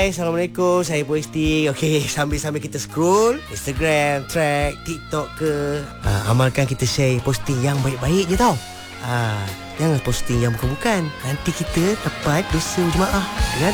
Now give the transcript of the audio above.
Assalamualaikum, saya Posting. Okey, sambil-sambil kita scroll Instagram, track, TikTok ke, amalkan kita share posting yang baik-baik je tau. Jangan posting yang bukan-bukan. Nanti kita dapat dosa jemaah. Dengar